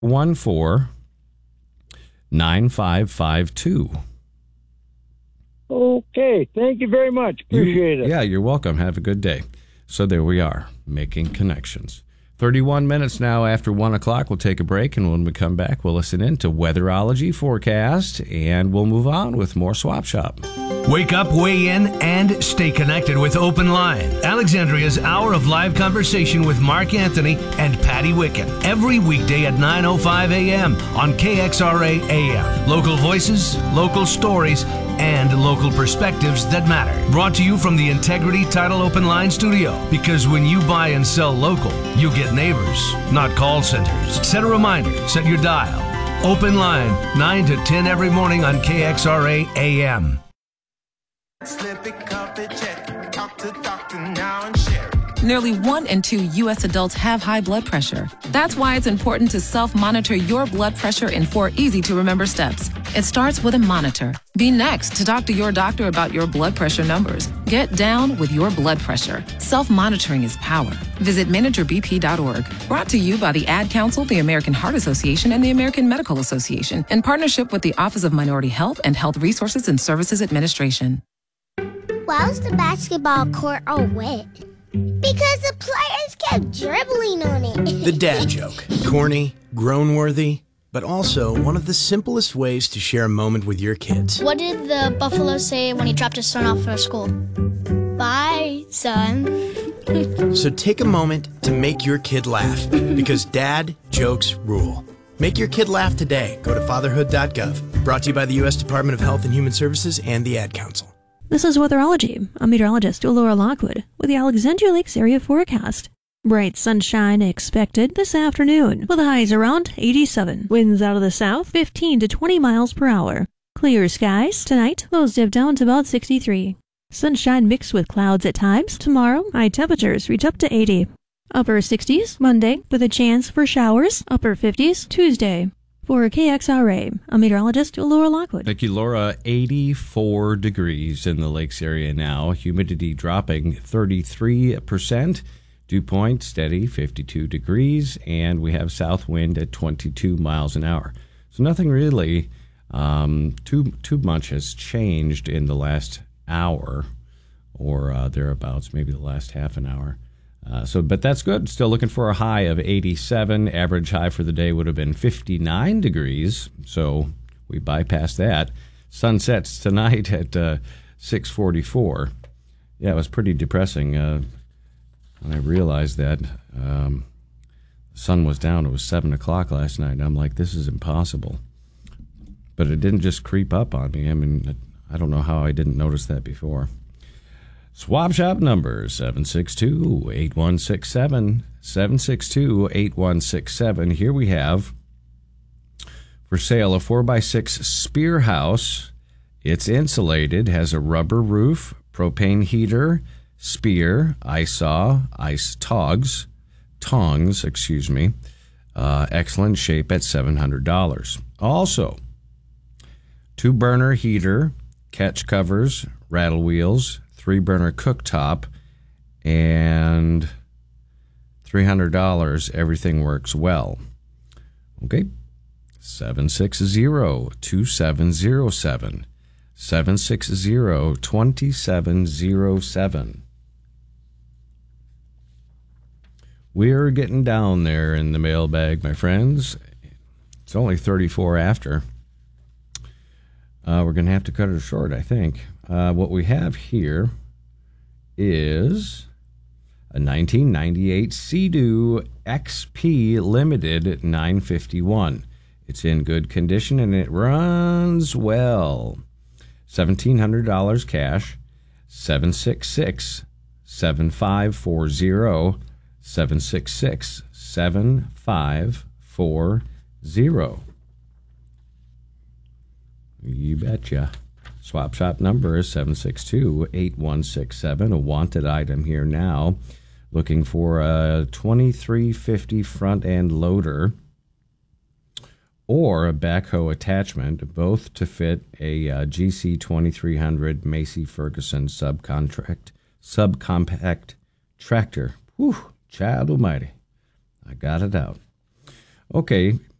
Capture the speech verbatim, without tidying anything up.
one four, nine five five two. Okay. Thank you very much. Appreciate you, it. Yeah, you're welcome. Have a good day. So there we are, making connections. thirty-one minutes now after one o'clock. We'll take a break, and when we come back, we'll listen in to Weatherology forecast, and we'll move on with more Swap Shop. Wake up, weigh in, and stay connected with Open Line, Alexandria's hour of live conversation with Mark Anthony and Patty Wicken. Every weekday at nine oh five a.m. on K X R A A M. Local voices, local stories, and local perspectives that matter. Brought to you from the Integrity Title Open Line studio. Because when you buy and sell local, you get neighbors, not call centers. Set a reminder, set your dial. Open Line, nine to ten every morning on K X R A A M. Nearly one in two U S adults have high blood pressure. That's why it's important to self-monitor your blood pressure in four easy-to-remember steps. It starts with a monitor. Be next to talk to your doctor about your blood pressure numbers. Get down with your blood pressure. Self-monitoring is power. Visit manager b p dot org. Brought to you by the Ad Council, the American Heart Association, and the American Medical Association, in partnership with the Office of Minority Health and Health Resources and Services Administration. Why was the basketball court all wet? Because the players kept dribbling on it. The dad joke. Corny, groan-worthy, but also one of the simplest ways to share a moment with your kids. What did the buffalo say when he dropped his son off for school? Bye, son. So take a moment to make your kid laugh, because dad jokes rule. Make your kid laugh today. Go to fatherhood dot gov. Brought to you by the U S Department of Health and Human Services and the Ad Council. This is Weatherology. I'm meteorologist Laura Lockwood with the Alexandria Lakes area forecast. Bright sunshine expected this afternoon, with highs around eighty-seven. Winds out of the south, fifteen to twenty miles per hour. Clear skies tonight, lows dip down to about sixty-three. Sunshine mixed with clouds at times. Tomorrow, high temperatures reach up to eighty. Upper sixties Monday, with a chance for showers. Upper fifties Tuesday. For K X R A, I'm meteorologist Laura Lockwood. Thank you, Laura. eighty-four degrees in the lakes area now. Humidity dropping thirty-three percent. Dew point steady, fifty-two degrees. And we have south wind at twenty-two miles an hour. So nothing really um, too, too much has changed in the last hour or uh, thereabouts, maybe the last half an hour. Uh, so, but that's good. Still looking for a high of eighty-seven. Average high for the day would have been fifty-nine degrees. So we bypassed that. Sun sets tonight at uh, six forty-four. Yeah, it was pretty depressing uh, when I realized that um, the sun was down. It was seven o'clock last night. And I'm like, this is impossible. But it didn't just creep up on me. I mean, I don't know how I didn't notice that before. Swap Shop number seven six two, eight one six seven, seven six two, eight one six seven. Here we have for sale a four by six Spear House. It's insulated, has a rubber roof, propane heater, spear, ice saw, ice togs, tongs, excuse me. Uh, excellent shape at seven hundred dollars. Also, two burner heater, catch covers, rattle wheels, three-burner cooktop, and three hundred dollars. Everything works well. Okay, seven six zero, two seven zero seven, seven six zero, two seven zero seven. We're getting down there in the mailbag, my friends. It's only thirty-four after. Uh, we're going to have to cut it short, I think. Uh, what we have here is a nineteen ninety-eight Sea-Doo X P Limited nine fifty-one. It's in good condition and it runs well. seventeen hundred dollars cash, seven six six, seven five four zero, seven six six, seven five four zero. You betcha. Swap Shop number is seven six two, eight one six seven. A wanted item here now. Looking for a twenty-three fifty front end loader or a backhoe attachment, both to fit a uh, G C twenty-three hundred Massey Ferguson subcontract subcompact tractor. Whew, child almighty. I got it out. Okay,